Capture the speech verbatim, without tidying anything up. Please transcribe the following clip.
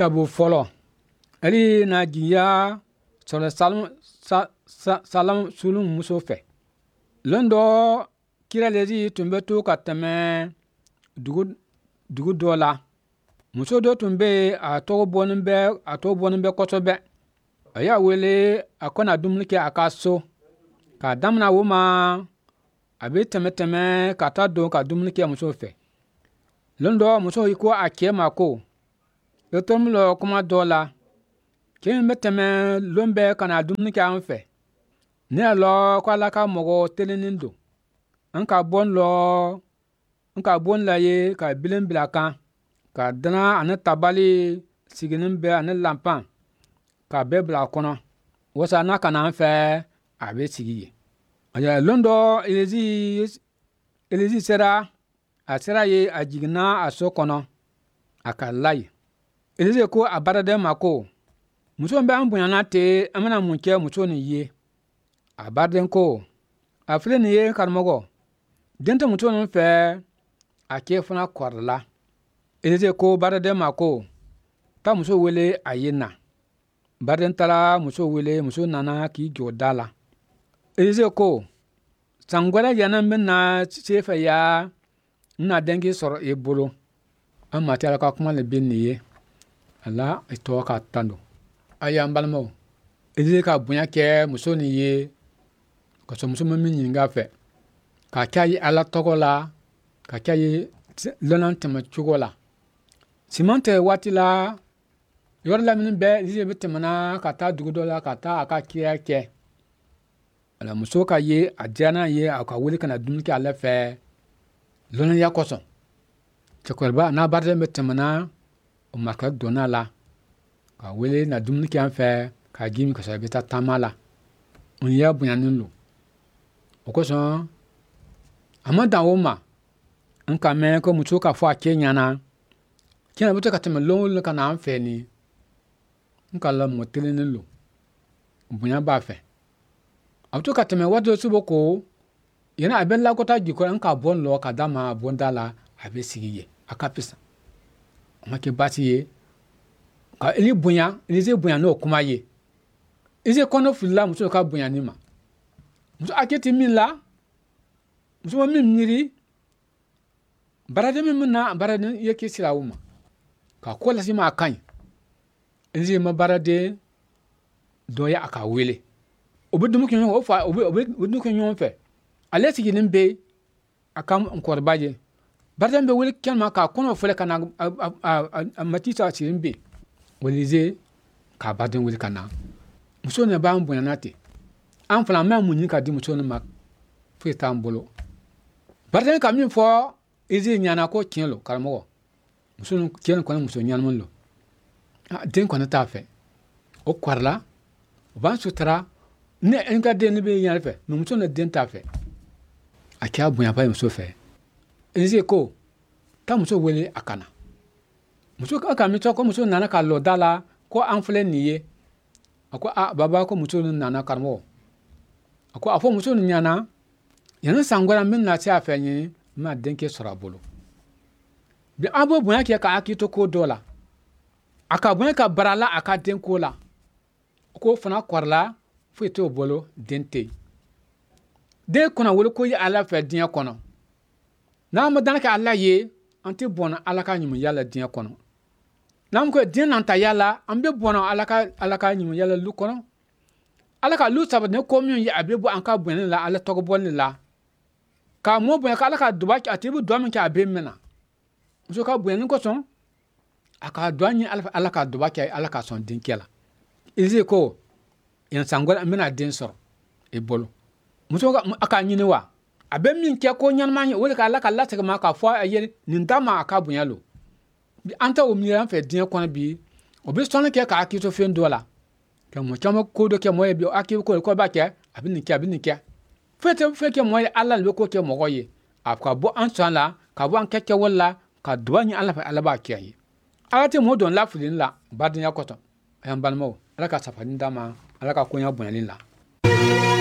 Kitabu fɔlɔ ɛri na jiya sɔrɔ salam sa, sa, salam sulum muso fɛ lon dɔ kira lezi tun bɛ to ka tɛmɛ dugu dugu dɔ la. Muso dɔ tun bɛ a tɔgɔ bɔnen bɛ a tɔgɔ bɔnen bɛ kosɛbɛ. A y'a wele a kɔna dumuni kɛ a ka so k'a damina o ma a bɛ tɛmɛ tɛmɛ ka taa don ka dumuni kɛ muso fɛ. Lon dɔ muso yi ko a cɛ ma ko e tɔ min lɔ kuma dɔ la cɛ min bɛ tɛmɛ lon bɛ ka na dumuni kɛ an fɛ ne y'a lɔ ko ala ka mɔgɔ telinin don an ka bɔn lɔ an ka bɔn la ye ka bilen bila kan ka dana ani tabali siginin bɛ ani lampan ka bɛɛ bila kɔnɔ wasa n'a ka na an fɛ a bɛ sigi ye. Aya lon dɔ elezi elezi sera a sera ye a jiginna a so kɔnɔ a ka layi. Elezi ko a baraden ma ko muso bɛ an bonyana ten an bɛna mun kɛ muso nin ye. A baraden ko a filɛ nin ye karamɔgɔ den tɛ muso nin fɛ a cɛ fana kɔrɔla. Elezi ko baraden ma ko taa muso wele a ye na. Baraden taara muso wele muso nana k'i jɔ da la. Elezi ko san wɛrɛ yana n bɛna se fɛ ya n na den k'i sɔrɔ i bolo an ma tɛ ka kuma le bɛ nin ye. Ala i tɔgɔ ka tan don. Aya n balimaw Elezi ka bonya kɛ muso nin ye ka sɔrɔ muso min ɲininka fɛ ka kɛ ye ala tɔgɔ la ka kɛ ye lɔnna tɛmɛ cogo la. Siman tɛ waati la yɔrɔ la minnu bɛ Elezi bɛ tɛmɛna ka taa dugu dɔ la ka taa a ka kiriya kɛ. Ala muso ka ye a diyara n'a ye a ka wele ka na dumuni kɛ ale fɛ lɔnnaya kosɔn. Cɛkɔrɔba n'a baraden bɛ tɛmɛna o marika donna la ka wele na dumuni kɛ an fɛ ka gimi ka sɔrɔ i bɛ taa taama la. O y'a bonyanen don. O kosɔn a ma dan o ma an ka mɛn ko muso ka fɔ a cɛ ɲɛna cɛ na bɛ to ka tɛmɛ lon wolon ka na an fɛ ni n ka la mɔgɔ telinen don bonya b'a fɛ. A bɛ to ka tɛmɛ waati dɔ sobo ko yana a bɛ lakɔta jikɔrɔ an ka bɔn lɔ ka d'a ma bɔnda la a bɛ sigi ye a ka pisa. A ma kɛ baasi ye ka Eli bonya Elezi bonya n'o kuma ye. Elezi kɔnɔ filila muso ka bonyani ma. Muso a kɛ ti min la muso ma min miiri baraden min na baraden ye k'i sira o ma ka ko lase ma a ka ɲi. Elezi ma baraden dɔ ye a ka wele o bɛ dumuni kɛ ɲɔgɔn o fa o bɛ o bɛ dumuni kɛ ɲɔgɔn fɛ ale sigilen bɛ a ka nkɔrɔba ye. Baraden bɛ wele kɛnɛma k'a kɔnɔ fɔlɔ ka na a a a mati sa sigilen bɛ Elezi k'a baraden wele ka na muso nin b'an bonyana ten an fana an bɛ mun ɲini ka di muso nin ma foyi t'an bolo. Baraden ka min fɔ Elezi ɲɛna ko tiɲɛ lo karamɔgɔ muso nin cɛ nin kɔni muso ɲɛnaman lo den kɔni t'a fɛ o kɔrɔla o b'an sutura ne n ka den ne bɛ ɲɛna fɛ mɛ muso nin den t'a fɛ a kɛra bonyaba ye muso fɛ. Elezi ko taa muso wele a kana. Muso ka min tɔ ko muso nana ka lɔ da la ko an filɛ nin ye a ko a baba ko muso nin nana karamɔgɔ a ko a fɔ muso nin ɲɛna yanni san wɛrɛ n bɛ na se a fɛ ɲini n bɛna denkɛ sɔrɔ a bolo. Bi an bɛ bonya kɛ ka hakili to ko dɔ la a ka bonya ka bara la a ka den ko la ko fana kɔrɔla foyi t'o bolo den tɛ yen. Den kɔnɔ wele ko ye ala fɛ diɲɛ kɔnɔ n'an ma dan kɛ ala ye an tɛ bɔnna ala ka ɲuman yala diɲɛ kɔnɔ. N'an ko diɲɛ nan ta yala an bɛ bɔnna ala ka ala ka ɲuman yala lu kɔnɔ. Ala ka lu saba ne ko min ye a bɛ bɔ an ka bonya la ala tɔgɔ bɔli la ka mɔ bonya ka ala ka duba a tɛ bɛ dɔ min kɛ a bɛ mɛna muso ka bonya ni kosɔn a ka dɔ ɲini ala ala ka duba kɛ ala ka sɔn denkɛ la. Elezi ko yan san wɛrɛ an bɛna den sɔrɔ i bolo muso ka a ka ɲini wa a bɛ min kɛ ko ɲɛnama ye o de ka ala ka lasegin ma k'a fɔ a ye nin d'a ma a ka bonya lo. Bi an tɛ o miiri an fɛ diɲɛ kɔnɔ bi o bɛ sɔnni kɛ k'a hakili to fɛn dɔ la ka mɔgɔ caman ko dɔ kɛ mɔgɔ ye bi a hakili ko ko b'a kɛ a bɛ nin kɛ a bɛ nin kɛ foyi tɛ fɛn kɛ mɔgɔ ye ala de bɛ ko kɛ mɔgɔ ye a ka bɔ an sɔn la ka bɔ an kɛ kɛwale la ka duba ɲini ala fɛ ala b'a kɛ ye. Ala tɛ mɔgɔ dɔn lafilini la badenya kɔsɔn a y'an balimaw ala ka safani d'a ma ala ka koɲɛ bonyali la.